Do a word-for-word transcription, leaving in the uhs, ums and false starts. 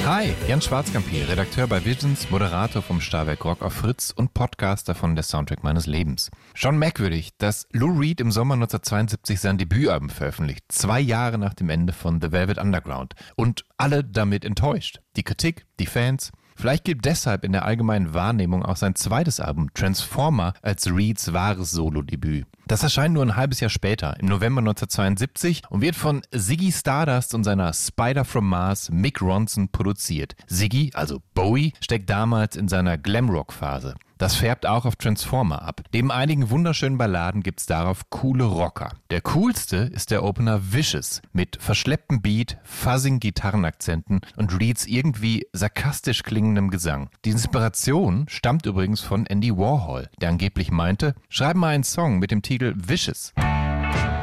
Hi, Jan Schwarzkamp hier, Redakteur bei Visions, Moderator vom Starwerk Rock auf Fritz und Podcaster von Der Soundtrack meines Lebens. Schon merkwürdig, dass Lou Reed im Sommer neunzehnhundertzweiundsiebzig sein Debütalbum veröffentlicht, zwei Jahre nach dem Ende von The Velvet Underground. Und alle damit enttäuscht. Die Kritik, die Fans. Vielleicht gilt deshalb in der allgemeinen Wahrnehmung auch sein zweites Album Transformer als Reeds wahres Solo-Debüt. Das erscheint nur ein halbes Jahr später, im November neunzehnhundertzweiundsiebzig und wird von Ziggy Stardust und seiner Spider from Mars Mick Ronson produziert. Ziggy, also Bowie, steckt damals in seiner Glamrock-Phase. Das färbt auch auf Transformer ab. Neben einigen wunderschönen Balladen gibt's darauf coole Rocker. Der coolste ist der Opener Vicious mit verschlepptem Beat, fuzzigen Gitarrenakzenten und Reeds irgendwie sarkastisch klingendem Gesang. Die Inspiration stammt übrigens von Andy Warhol, der angeblich meinte, schreib mal einen Song mit dem Titel Vicious.